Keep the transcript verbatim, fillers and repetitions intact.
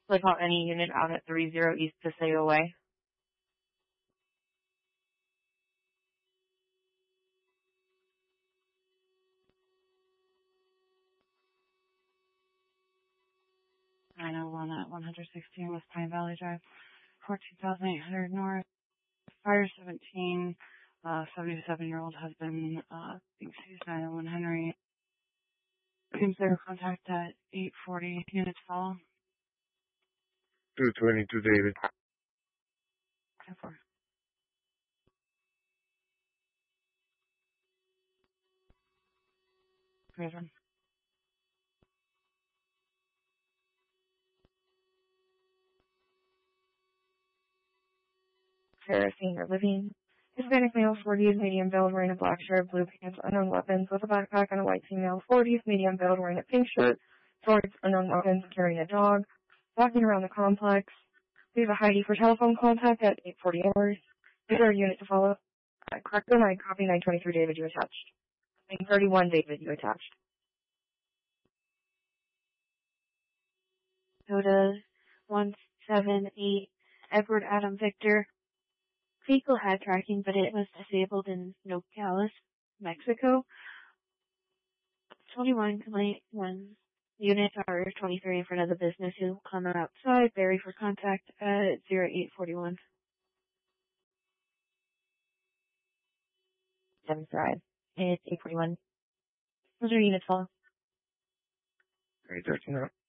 Click on any unit out at three zero East Paseo Way. nine oh one at one sixteen West Pine Valley Drive, fourteen thousand eight hundred North. Fire seventeen, uh, seventy-seven-year-old husband, uh, thinks he's nine oh one Henry. Consider contact at eight forty. Units follow. two twenty-two David. ten four. Great one. Sarah Senior Living. Hispanic male, forties, medium build, wearing a black shirt, blue pants, unknown weapons, with a backpack on a white female, forties, medium build, wearing a pink shirt, shorts, unknown weapons, carrying a dog, walking around the complex. We have a Heidi for telephone contact at eight forty hours. Is there a unit to follow? Uh, correct on nine, copy nine twenty-three, David, you attached. nine thirty-one, David, you attached. Toda one seven eight, Edward Adam Victor. Vehicle had tracking, but it was disabled in Nogales, Mexico. twenty-one complaint one. Units are twenty-three in front of the business who come outside. Barry for contact at zero eight forty-one. seventh Drive. It's eight forty-one. Those are units follow. eight thirty-nine.